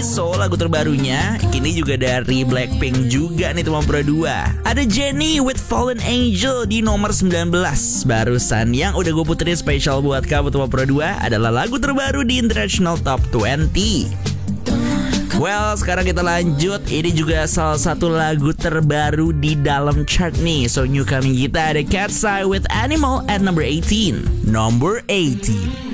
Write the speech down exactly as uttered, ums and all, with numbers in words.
Jisoo lagu terbarunya. Ini juga dari Blackpink juga nih teman Pro dua. Ada Jennie with Fallen Angel di nomor sembilan belas. Barusan yang udah gue puterin spesial buat kamu teman Pro dua adalah lagu terbaru di International Top dua puluh. Well, sekarang kita lanjut. Ini juga salah satu lagu terbaru di dalam chart nih. So new coming kita ada Cat's Eye with Animal at number eighteen. Number eighteen.